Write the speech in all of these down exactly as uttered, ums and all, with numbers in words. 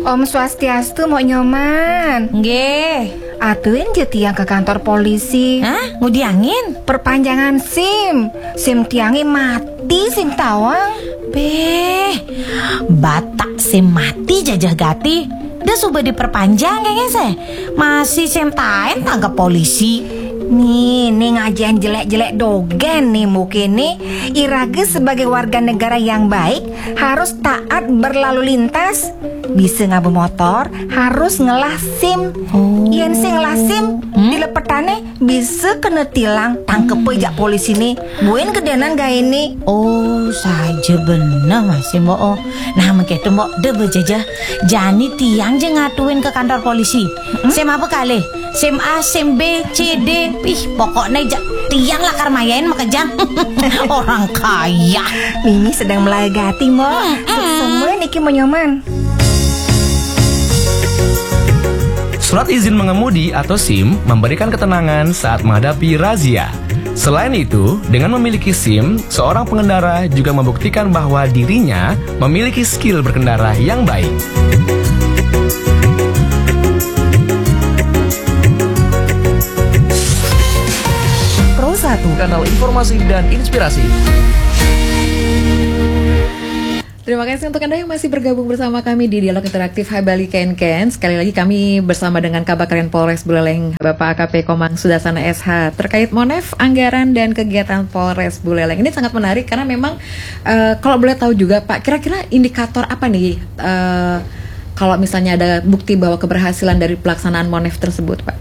Om Swastiastu mau nyoman. Nggih. Atuin je tiang ke kantor polisi. Hah? Mau diangin? Perpanjangan SIM. SIM tiangi mati, SIM tawang. Beh, batak SIM mati jajah gati. Dah sudah diperpanjang kayaknya saya. Masih SIM tain tangkap polisi. Nih, nih ngajian jelek-jelek dogen nih mungkin nih. Irage sebagai warga negara yang baik harus taat berlalu lintas. Bisa ngabu motor harus ngelah SIM. Oh. Yen sing ngelah SIM hmm? dilepetane bisa kena tilang tangkep pejak polisi nih. Buin kedenan gak ini? Oh, saja benar masih mo. Oh. Nah, begitu mo de bejajah. Jani tiang je ngatuin ke kantor polisi. Hmm? SIM apa kali? SIM A, SIM B, C, D. Ih, pokoknya tiang lakar mayain makejang. Orang kaya. Mimi sedang melagati mo. Semua niki mau nyoman. Surat izin mengemudi atau SIM memberikan ketenangan saat menghadapi razia. Selain itu, dengan memiliki SIM, seorang pengendara juga membuktikan bahwa dirinya memiliki skill berkendara yang baik. Pro satu, kanal informasi dan inspirasi. Terima kasih untuk Anda yang masih bergabung bersama kami di Dialog Interaktif Hai Bali Ken Ken. Sekali lagi kami bersama dengan Kabakren Polres Buleleng, Bapak A K P Komang Sudasana S H, terkait Monef, anggaran dan kegiatan Polres Buleleng. Ini sangat menarik karena memang uh, kalau boleh tahu juga Pak, kira-kira indikator apa nih uh, kalau misalnya ada bukti bahwa keberhasilan dari pelaksanaan Monef tersebut, Pak?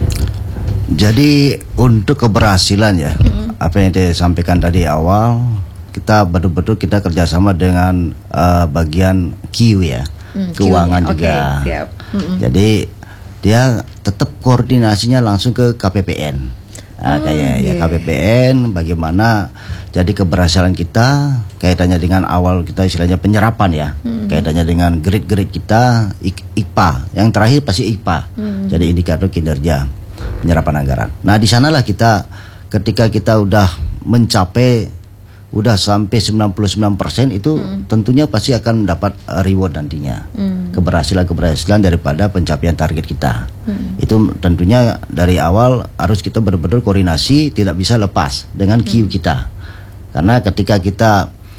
Jadi untuk keberhasilan ya, mm-hmm. apa yang disampaikan tadi awal, kita betul-betul kita kerjasama dengan uh, bagian Q ya, hmm, keuangan Q, juga. Okay, siap. Mm-hmm. Jadi dia tetap koordinasinya langsung ke K P P N. Nah, oh, kayak yeah. ya K P P N, bagaimana jadi keberhasilan kita kaitannya dengan awal kita istilahnya penyerapan ya, mm-hmm. kaitannya dengan grade-grade kita I P A. Yang terakhir pasti I P A. Mm-hmm. Jadi indikator kinerja penyerapan anggaran. Nah di sanalah kita ketika kita udah mencapai udah sampai sembilan puluh sembilan persen itu hmm. tentunya pasti akan mendapat uh, reward nantinya. Hmm. Keberhasilan-keberhasilan daripada pencapaian target kita. Hmm. Itu tentunya dari awal harus kita benar-benar koordinasi, tidak bisa lepas dengan Q hmm. kita. Karena ketika kita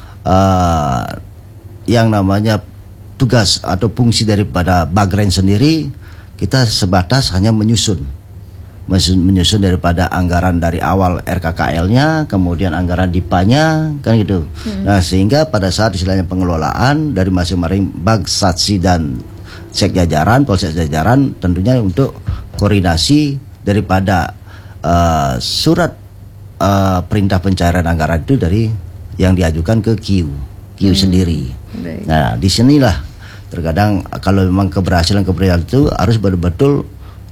uh, yang namanya tugas atau fungsi daripada Bagren sendiri, kita sebatas hanya menyusun menyusun daripada anggaran dari awal R K K L-nya, kemudian anggaran D I P A-nya, kan gitu. Hmm. Nah, sehingga pada saat istilahnya pengelolaan dari masing-masing bag, satsi dan sek jajaran, polsek jajaran, tentunya untuk koordinasi daripada uh, surat uh, perintah pencairan anggaran itu dari yang diajukan ke Q, Q hmm. sendiri. Baik. Nah, di sinilah terkadang kalau memang keberhasilan-keberhasilan itu harus betul-betul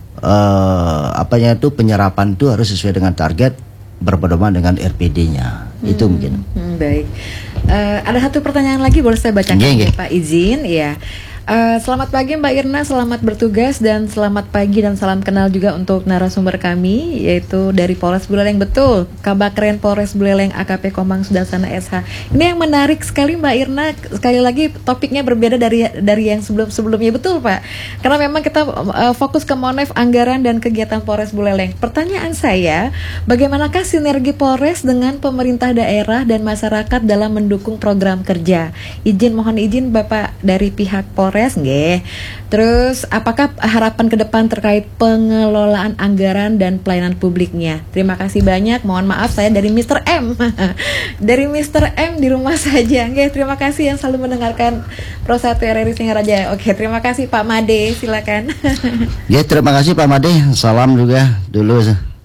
Uh, apanya itu penyerapan itu harus sesuai dengan target berpedoman dengan R P D-nya. Hmm, itu mungkin. Hmm, baik. Uh, ada satu pertanyaan lagi boleh saya bacakan ya, Pak izin ya. Uh, selamat pagi Mbak Irna, selamat bertugas dan selamat pagi dan salam kenal juga untuk narasumber kami yaitu dari Polres Buleleng, betul Kabakren Polres Buleleng A K P Komang Sudasana S H. Ini yang menarik sekali Mbak Irna, sekali lagi topiknya berbeda dari dari yang sebelum-sebelumnya, betul Pak, karena memang kita uh, fokus ke Monef, anggaran dan kegiatan Polres Buleleng. Pertanyaan saya, bagaimanakah sinergi Polres dengan pemerintah daerah dan masyarakat dalam mendukung program kerja? Izin mohon izin Bapak dari pihak Polres nggih. Terus apakah harapan ke depan terkait pengelolaan anggaran dan pelayanan publiknya? Terima kasih banyak. Mohon maaf saya dari mister M. Dari mister M di rumah saja. Nggih, terima kasih yang selalu mendengarkan Pro satu R R I Singaraja. Oke, terima kasih Pak Made, silakan. Ya, terima kasih Pak Made. Salam juga dulu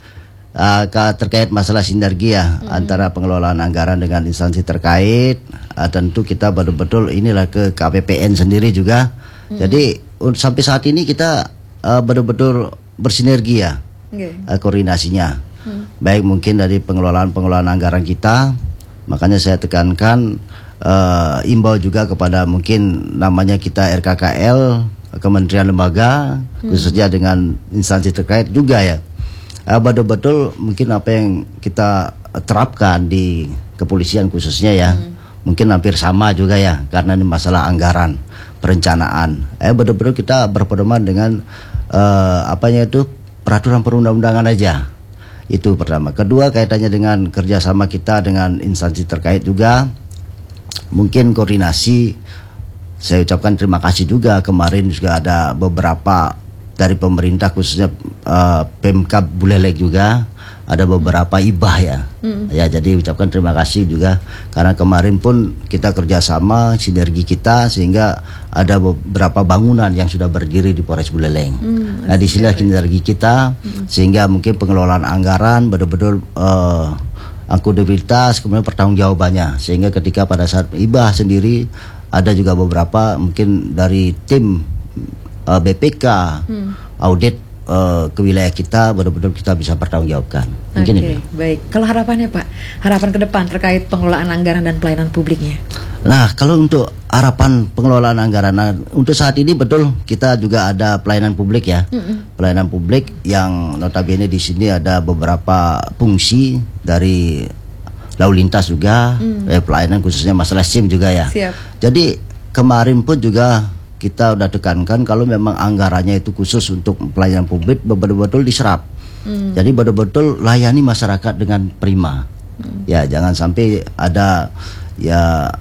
uh, terkait masalah sinergi ya hmm. antara pengelolaan anggaran dengan instansi terkait. Uh, tentu kita betul-betul inilah ke K P P N sendiri juga. Hmm. Jadi uh, sampai saat ini kita uh, betul-betul bersinergi ya, okay. uh, koordinasinya. Hmm. Baik mungkin dari pengelolaan-pengelolaan anggaran kita. Makanya saya tekankan uh, imbau juga kepada mungkin namanya kita R K K L, Kementerian Lembaga, hmm. khususnya dengan instansi terkait juga ya. Uh, betul-betul mungkin apa yang kita terapkan di kepolisian khususnya ya. Hmm. Mungkin hampir sama juga ya, karena ini masalah anggaran. perencanaan. Eh betul-betul kita berpedoman dengan uh, apanya itu peraturan perundang-undangan aja. Itu pertama. Kedua, kaitannya dengan kerjasama kita dengan instansi terkait juga. Mungkin koordinasi, saya ucapkan terima kasih juga. Kemarin juga ada beberapa dari pemerintah, khususnya uh, Pemkab Buleleng juga, ada beberapa ibah ya. Mm. Ya, jadi ucapkan terima kasih juga karena kemarin pun kita kerjasama, sinergi kita sehingga ada beberapa bangunan yang sudah berdiri di Polres Buleleng. Mm, nah, di sini sinergi kita mm. sehingga mungkin pengelolaan anggaran betul-betul uh, akuntabilitas kemudian pertanggungjawabannya, sehingga ketika pada saat ibah sendiri ada juga beberapa mungkin dari tim uh, B P K hmm. audit uh, ke wilayah kita betul-betul kita bisa pertanggungjawabkan. Mungkin Oke, itu. Baik. Kalau harapannya Pak, harapan ke depan terkait pengelolaan anggaran dan pelayanan publiknya. Nah, kalau untuk harapan pengelolaan anggaran, nah, untuk saat ini betul kita juga ada pelayanan publik ya, mm-mm. pelayanan publik yang notabene di sini ada beberapa fungsi dari lalu lintas juga, mm. eh, pelayanan khususnya masalah SIM juga ya. Siap. Jadi kemarin pun juga kita udah tekankan kalau memang anggarannya itu khusus untuk pelayanan publik betul-betul diserap. Mm. Jadi betul-betul layani masyarakat dengan prima. Mm. Ya, jangan sampai ada ya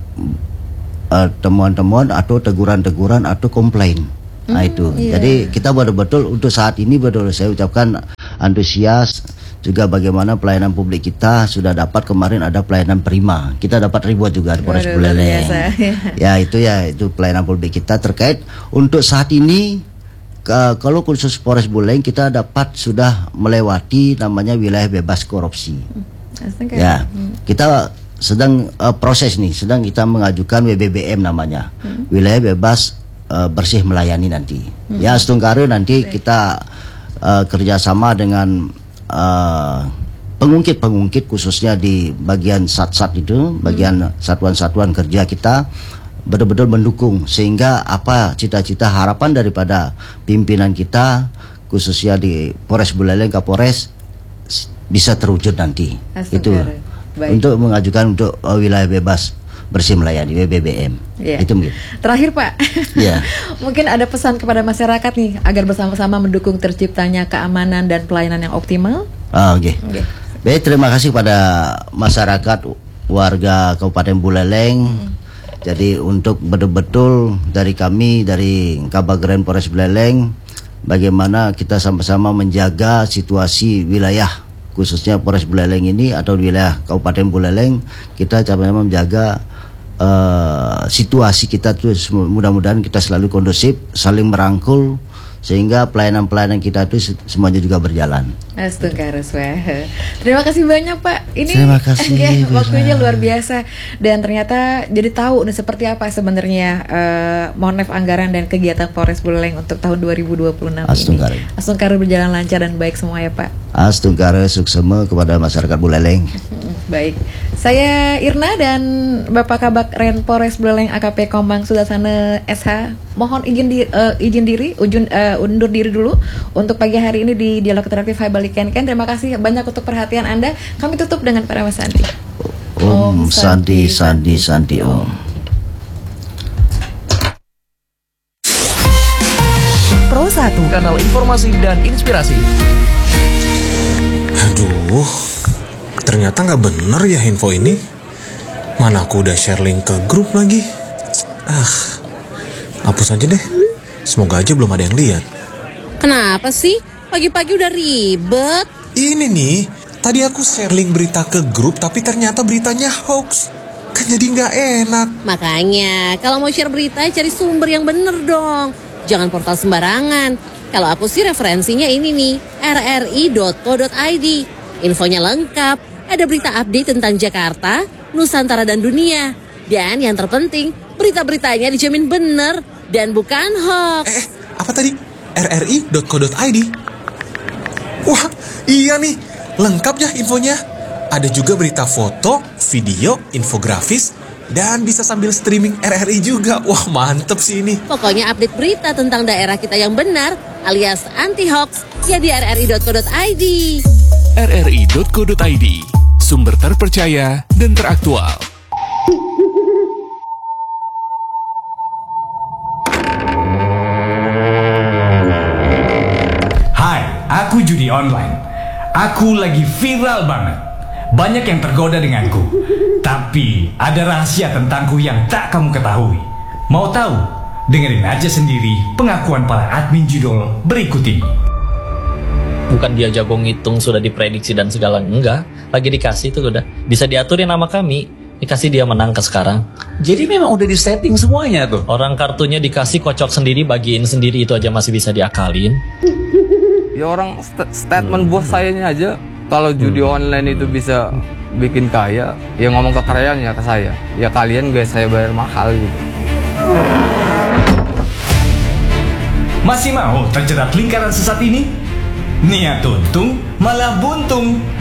uh, temuan-temuan atau teguran-teguran atau komplain. Nah mm, itu. Yeah. Jadi kita betul-betul untuk saat ini betul saya ucapkan antusias juga bagaimana pelayanan publik kita sudah dapat kemarin ada pelayanan prima. Kita dapat ribuan juga di Polres Buleleng. Ya itu ya itu pelayanan publik kita terkait untuk saat ini ke, kalau khusus Polres Buleleng kita dapat sudah melewati namanya wilayah bebas korupsi. Mm, ya mm. kita sedang uh, proses nih, sedang kita mengajukan W B B M namanya, hmm. wilayah bebas uh, bersih melayani nanti. Hmm. Ya, Astungkare nanti Baik. kita uh, kerjasama dengan uh, pengungkit-pengungkit khususnya di bagian sat-sat itu, bagian hmm. satuan-satuan kerja kita betul-betul mendukung sehingga apa cita-cita harapan daripada pimpinan kita khususnya di Polres Buleleng Kapolres bisa terwujud nanti. Astungkare. Itu. Baik. Untuk mengajukan untuk uh, wilayah bebas bersih melayani W B B M. Ya. Itu mungkin. Terakhir Pak, ya. mungkin ada pesan kepada masyarakat nih agar bersama-sama mendukung terciptanya keamanan dan pelayanan yang optimal. Oh, Oke. Okay. Okay. Baik, terima kasih pada masyarakat warga Kabupaten Buleleng. Hmm. Jadi untuk betul-betul dari kami dari Kabagren Polres Buleleng, bagaimana kita sama-sama menjaga situasi wilayah khususnya Polres Buleleng ini atau wilayah Kabupaten Buleleng, kita sama-sama menjaga uh, situasi kita tuh mudah-mudahan kita selalu kondusif, saling merangkul sehingga pelayanan-pelayanan kita itu semuanya juga berjalan. Astungkare. Terima kasih banyak Pak. Ini Terima kasih. Ya, waktunya luar biasa dan ternyata jadi tahu nih seperti apa sebenarnya uh, monef anggaran dan kegiatan Polres Buleleng untuk tahun dua ribu dua puluh enam Astungkare. ini. Astungkare berjalan lancar dan baik semua ya Pak. Astungkare suksema kepada masyarakat Buleleng. Baik. Saya Irna dan Bapak Kabak Ren Polres Buleleng A K P Komang Sudarsana S H mohon izin di, uh, izin diri ujun, uh, undur diri dulu untuk pagi hari ini di Dialog Interaktif Hai Balik Ken Ken. Terima kasih banyak untuk perhatian Anda. Kami tutup dengan para Mas Santi. Om, Om Santi Santi Santi Om. Pro satu, kanal informasi dan inspirasi. Aduh, ternyata nggak bener ya info ini. Mana aku udah share link ke grup lagi. Ah, hapus aja deh. Semoga aja belum ada yang lihat. Kenapa sih? Pagi-pagi udah ribet. Ini nih, tadi aku share link berita ke grup tapi ternyata beritanya hoax. Kan jadi nggak enak. Makanya, kalau mau share berita cari sumber yang bener dong. Jangan portal sembarangan. Kalau aku sih referensinya ini nih, r r i dot co dot i d. Infonya lengkap, ada berita update tentang Jakarta, Nusantara dan dunia. Dan yang terpenting, berita-beritanya dijamin bener dan bukan hoax. Eh, apa tadi? r r i dot co dot i d. Wah, iya nih, lengkap ya infonya. Ada juga berita foto, video, infografis, dan bisa sambil streaming R R I juga. Wah, mantep sih ini. Pokoknya update berita tentang daerah kita yang benar, alias anti-hoax, ya di r r i dot co dot i d. r r i dot co dot i d, sumber terpercaya dan teraktual. judi online. Aku lagi viral banget. Banyak yang tergoda denganku. Tapi ada rahasia tentangku yang tak kamu ketahui. Mau tahu? Dengerin aja sendiri pengakuan para admin judul berikut ini. Bukan dia jago ngitung sudah diprediksi dan segala, enggak. Lagi dikasih tuh udah bisa diaturin nama kami. Dikasih dia menang ke sekarang. Jadi memang udah disetting semuanya tuh. Orang kartunya dikasih kocok sendiri, bagiin sendiri, itu aja masih bisa diakalin. Ya orang st statement bos sayanya aja kalau judi hmm. online itu bisa bikin kaya, ya ngomong kekayaannya ke saya. Ya kalian guys saya bayar mahal gitu. Masih mau terjerat lingkaran sesat ini? Niat untung malah buntung.